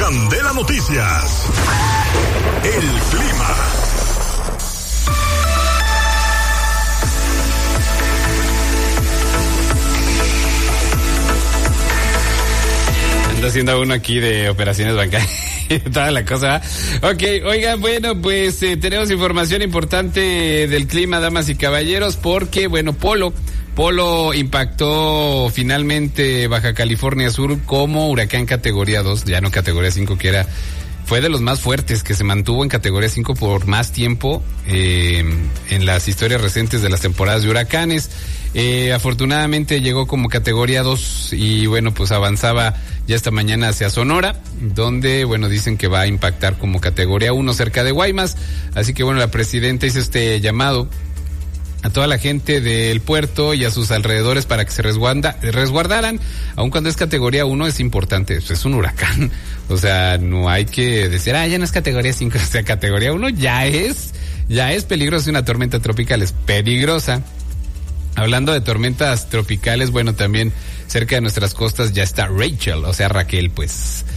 Candela Noticias. El clima. Anda haciendo uno aquí de operaciones bancarias. Toda la cosa. Ok, oigan, bueno, pues tenemos información importante del clima, damas y caballeros, porque, bueno, Polo impactó finalmente Baja California Sur como huracán categoría 2, ya no categoría 5, fue de los más fuertes, que se mantuvo en categoría 5 por más tiempo en las historias recientes de las temporadas de huracanes. Afortunadamente llegó como categoría 2 y bueno, pues avanzaba ya esta mañana hacia Sonora, donde bueno, dicen que va a impactar como categoría 1 cerca de Guaymas. Así que bueno, la presidenta hizo este llamado a toda la gente del puerto y a sus alrededores para que se resguardaran, aun cuando es categoría 1 es importante, es un huracán, o sea, no hay que decir, ya no es categoría 5, o sea, categoría 1 ya es peligrosa, una tormenta tropical es peligrosa. Hablando de tormentas tropicales, bueno, también cerca de nuestras costas ya está Rachel, o sea, Raquel, pues.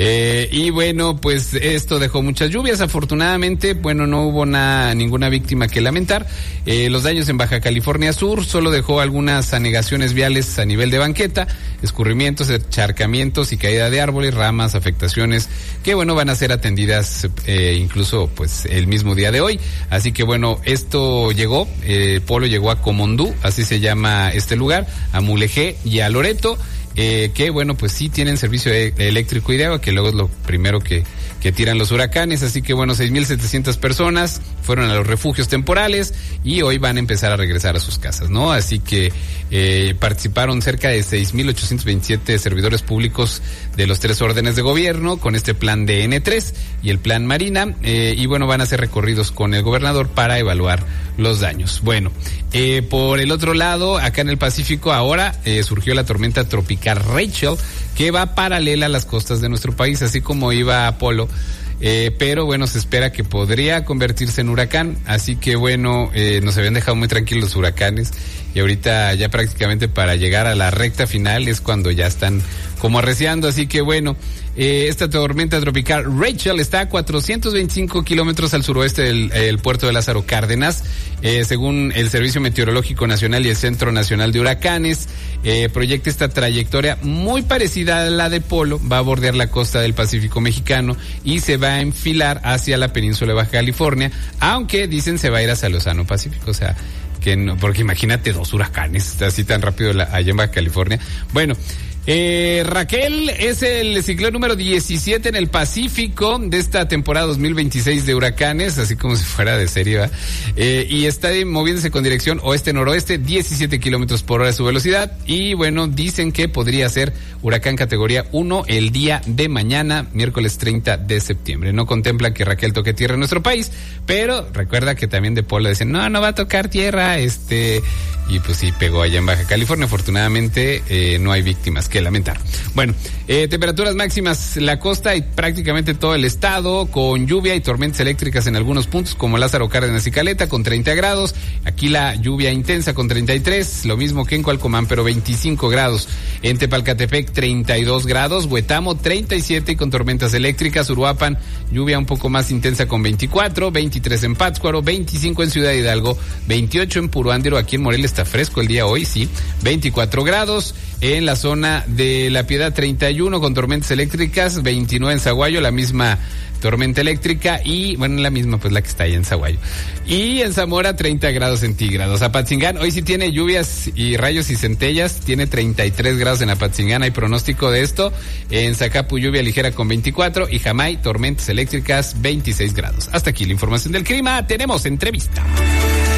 Y bueno, pues esto dejó muchas lluvias. Afortunadamente, bueno, no hubo ninguna víctima que lamentar. Los daños en Baja California Sur solo dejó algunas anegaciones viales a nivel de banqueta, escurrimientos, encharcamientos y caída de árboles, ramas, afectaciones que bueno, van a ser atendidas incluso pues el mismo día de hoy. Así que bueno, esto llegó, Polo llegó a Comondú, así se llama este lugar, a Mulegé y a Loreto. Que bueno, pues sí tienen servicio eléctrico y de agua, que luego es lo primero que tiran los huracanes. Así que bueno, 6,700 personas fueron a los refugios temporales y hoy van a empezar a regresar a sus casas, ¿no? Así que participaron cerca de 6,827 servidores públicos de los 3 órdenes de gobierno con este plan de N3 y el plan Marina, y bueno, van a hacer recorridos con el gobernador para evaluar los daños. Bueno, por el otro lado, acá en el Pacífico ahora surgió la tormenta tropical Rachel, que va paralela a las costas de nuestro país, así como iba Apolo, pero bueno, se espera que podría convertirse en huracán, así que bueno, nos habían dejado muy tranquilos los huracanes y ahorita ya prácticamente para llegar a la recta final es cuando ya están como arreciando, así que bueno, esta tormenta tropical Rachel está a 425 kilómetros al suroeste del puerto de Lázaro Cárdenas, según el Servicio Meteorológico Nacional y el Centro Nacional de Huracanes. Proyecta esta trayectoria muy parecida a la de Polo, va a bordear la costa del Pacífico mexicano y se va a enfilar hacia la península de Baja California, aunque dicen se va a ir hacia el Océano Pacífico, o sea, que no, porque imagínate 2 huracanes así tan rápido allá en Baja California. Bueno, Raquel es el ciclón número 17 en el Pacífico de esta temporada 2026 de huracanes, así como si fuera de serie, ¿va? Y está moviéndose con dirección oeste-noroeste, 17 kilómetros por hora de su velocidad, y bueno, dicen que podría ser huracán categoría 1 el día de mañana, miércoles 30 de septiembre. No contempla que Raquel toque tierra en nuestro país, pero recuerda que también de Polo dicen, no va a tocar tierra, y pues sí, pegó allá en Baja California. Afortunadamente, no hay víctimas que lamentar. Bueno, temperaturas máximas, la costa y prácticamente todo el estado, con lluvia y tormentas eléctricas en algunos puntos, como Lázaro Cárdenas y Caleta, con 30 grados. Aquí la lluvia intensa con 33, lo mismo que en Cualcomán, pero 25 grados. En Tepalcatepec, 32 grados. Huetamo, 37 y con tormentas eléctricas. Uruapan, lluvia un poco más intensa con 24, 23 en Pátzcuaro, 25 en Ciudad Hidalgo, 28 en Puruándiro. Aquí en Morelia está fresco el día hoy, sí, 24 grados. En la zona de La Piedad, 31 con tormentas eléctricas, 29 en Zaguayo, la misma tormenta eléctrica, y bueno, la misma pues la que está ahí en Zaguayo. Y en Zamora, 30 grados centígrados. Apatzingán hoy sí tiene lluvias y rayos y centellas, tiene 33 grados en Apatzingán, hay pronóstico de esto. En Zacapu, lluvia ligera con 24, y Jamay, tormentas eléctricas, 26 grados. Hasta aquí la información del clima, tenemos entrevista.